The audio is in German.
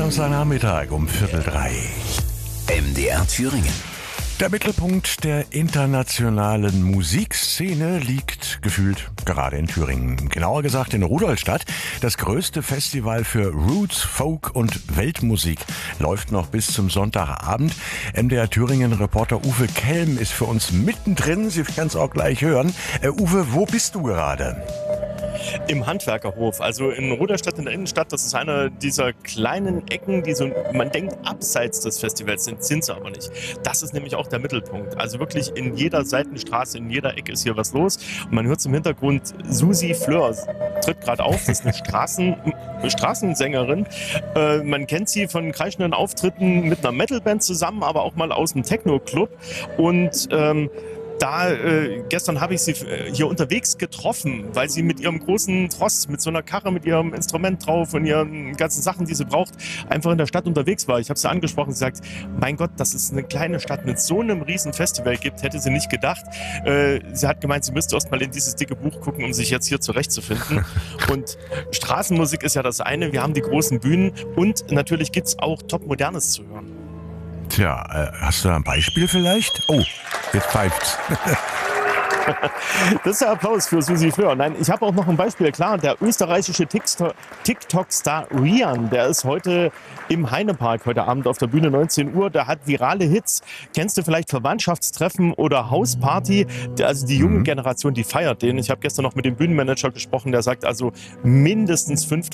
Samstagnachmittag um 2:45. MDR Thüringen. Der Mittelpunkt der internationalen Musikszene liegt gefühlt gerade in Thüringen. Genauer gesagt in Rudolstadt. Das größte Festival für Roots, Folk und Weltmusik läuft noch bis zum Sonntagabend. MDR Thüringen-Reporter Uwe Kelm ist für uns mittendrin. Sie können es auch gleich hören. Uwe, wo bist du gerade? Im Handwerkerhof, also in Rudolstadt in der Innenstadt. Das ist einer dieser kleinen Ecken, die so, man denkt, abseits des Festivals sind sie aber nicht. Das ist nämlich auch der Mittelpunkt. Also wirklich in jeder Seitenstraße, in jeder Ecke ist hier was los. Und man hört im Hintergrund Susi Fleur tritt gerade auf. Das ist eine Straßensängerin. Man kennt sie von kreischenden Auftritten mit einer Metalband zusammen, aber auch mal aus dem Techno-Club. Und gestern habe ich sie hier unterwegs getroffen, weil sie mit ihrem großen Tross, mit so einer Karre, mit ihrem Instrument drauf und ihren ganzen Sachen, die sie braucht, einfach in der Stadt unterwegs war. Ich habe sie angesprochen, sie sagt, mein Gott, dass es eine kleine Stadt mit so einem riesen Festival gibt, hätte sie nicht gedacht. Sie hat gemeint, sie müsste erst mal in dieses dicke Buch gucken, um sich jetzt hier zurechtzufinden. Und Straßenmusik ist ja das eine, wir haben die großen Bühnen und natürlich gibt es auch Top-Modernes zu hören. Tja, hast du da ein Beispiel vielleicht? Oh, jetzt pfeift's. Das ist der Applaus für Susi Fleur. Nein, ich habe auch noch ein Beispiel. Klar, der österreichische TikTok-Star Rian, der ist heute im Heinepark, heute Abend auf der Bühne 19 Uhr. Der hat virale Hits. Kennst du vielleicht Verwandtschaftstreffen oder Hausparty? Also die junge Generation, die feiert den. Ich habe gestern noch mit dem Bühnenmanager gesprochen, der sagt also mindestens 5.000